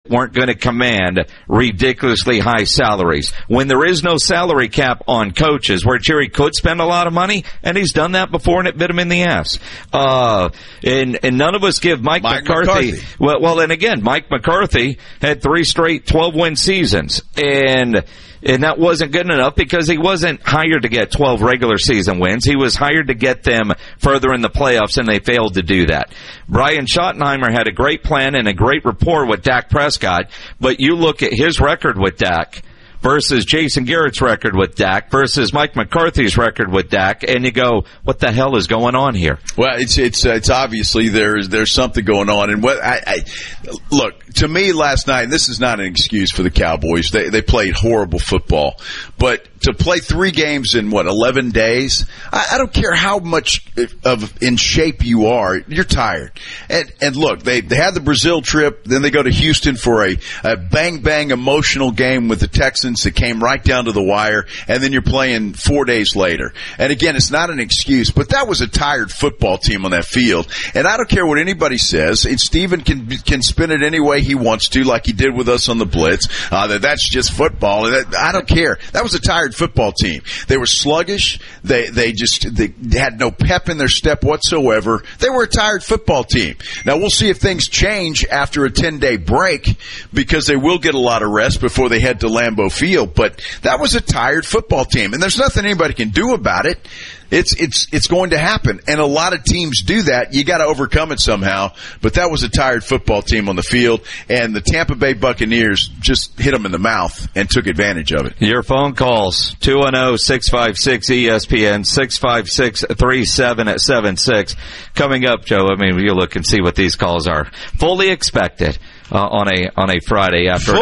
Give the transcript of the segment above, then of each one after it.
weren't going to command ridiculously high salaries. When there is no salary cap on coaches, where Jerry could spend a lot of money, and he's done that before and it bit him in the ass. And none of us give Mike McCarthy. Well, and again, Mike McCarthy had 3 straight 12-win seasons. And that wasn't good enough because he wasn't hired to get 12 regular season wins. He was hired to get them further in the playoffs, and they failed to do that. Brian Schottenheimer had a great plan and a great rapport with Dak Prescott, but you look at his record with Dak versus Jason Garrett's record with Dak versus Mike McCarthy's record with Dak, and you go, what the hell is going on here? Well, it's obviously there's something going on. And what look, to me last night, and this is not an excuse for the Cowboys. They played horrible football, but to play 3 games in 11 days, I don't care how much in shape you are, you're tired. And look, they had the Brazil trip, then they go to Houston for a bang emotional game with the Texans that came right down to the wire, and then you're playing 4 days later. And again, it's not an excuse, but that was a tired football team on that field. And I don't care what anybody says, and Steven can spin it any way he wants to, like he did with us on the Blitz, that's just football. I don't care. That was a tired football team. They were sluggish. They had no pep in their step whatsoever. They were a tired football team. Now we'll see if things change after a 10-day break, because they will get a lot of rest before they head to Lambeau Field. But that was a tired football team, and there's nothing anybody can do about it. It's going to happen, and a lot of teams do that. You got to overcome it somehow. But that was a tired football team on the field, and the Tampa Bay Buccaneers just hit them in the mouth and took advantage of it. Your phone calls 210-656-ESPN 656-3776 coming up, Joe. I mean, you look and see what these calls are. Fully expected. On a Friday after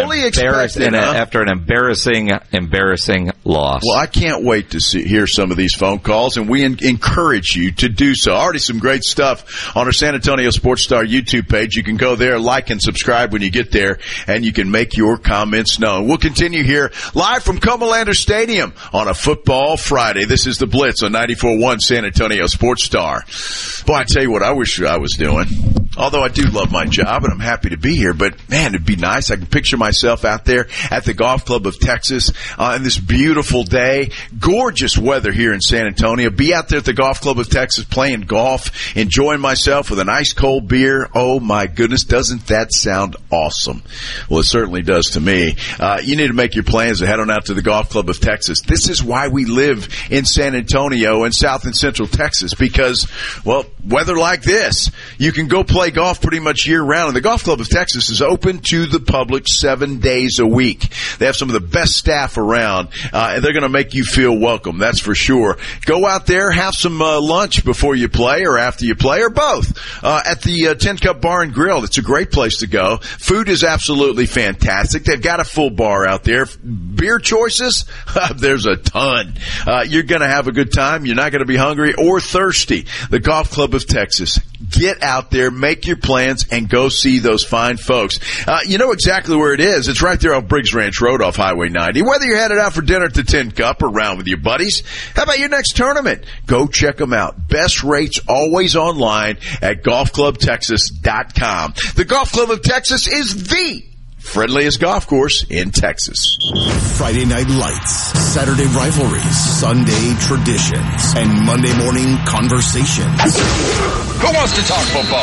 after an embarrassing loss. Well, I can't wait to hear some of these phone calls, and we encourage you to do so. Already some great stuff on our San Antonio Sports Star YouTube page. You can go there, like and subscribe when you get there, and you can make your comments known. We'll continue here live from Comalander Stadium on a football Friday. This is the Blitz on 94.1 San Antonio Sports Star. Boy, I tell you what I wish I was doing. Although I do love my job and I'm happy to be here, but man, it'd be nice. I can picture myself out there at the Golf Club of Texas on this beautiful day. Gorgeous weather here in San Antonio. Be out there at the Golf Club of Texas playing golf, enjoying myself with a nice cold beer. Oh my goodness, doesn't that sound awesome? Well, it certainly does to me. You need to make your plans to head on out to the Golf Club of Texas. This is why we live in San Antonio and South and Central Texas, because, well, weather like this, you can go play golf pretty much year-round. And the Golf Club of Texas is open to the public 7 days a week. They have some of the best staff around, and they're going to make you feel welcome, that's for sure. Go out there, have some lunch before you play or after you play, or both, at the Tin Cup Bar and Grill. It's a great place to go. Food is absolutely fantastic. They've got a full bar out there. Beer choices, there's a ton. You're going to have a good time. You're not going to be hungry or thirsty. The Golf Club of Texas. Get out there, make your plans, and go see those fine folks. You know exactly where it is. It's right there on Briggs Ranch Road off Highway 90. Whether you're headed out for dinner at the Tin Cup or around with your buddies, how about your next tournament? Go check them out. Best rates always online at golfclubtexas.com. The Golf Club of Texas is the friendliest golf course in Texas. Friday night lights, Saturday rivalries, Sunday traditions, and Monday morning conversations. Who wants to talk football?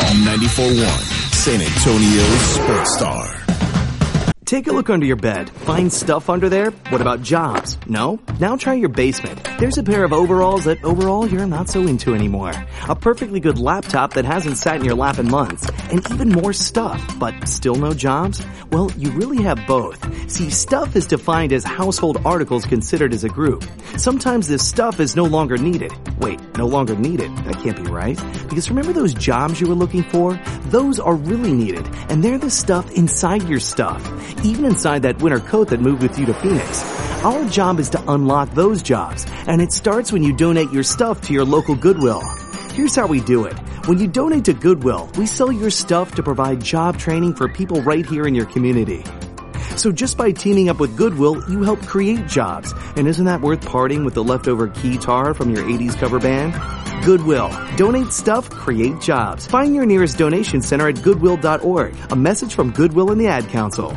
94.1 San Antonio Sports Star. Take a look under your bed. Find stuff under there? What about jobs? No? Now try your basement. There's a pair of overalls that overall you're not so into anymore. A perfectly good laptop that hasn't sat in your lap in months. And even more stuff, but still no jobs? Well, you really have both. See, stuff is defined as household articles considered as a group. Sometimes this stuff is no longer needed. Wait, no longer needed? That can't be right. Because remember those jobs you were looking for? Those are really needed. And they're the stuff inside your stuff. Even inside that winter coat that moved with you to Phoenix. Our job is to unlock those jobs, and it starts when you donate your stuff to your local Goodwill. Here's how we do it. When you donate to Goodwill, we sell your stuff to provide job training for people right here in your community. So just by teaming up with Goodwill, you help create jobs. And isn't that worth parting with the leftover keytar from your 80s cover band? Goodwill. Donate stuff, create jobs. Find your nearest donation center at goodwill.org. A message from Goodwill and the Ad Council.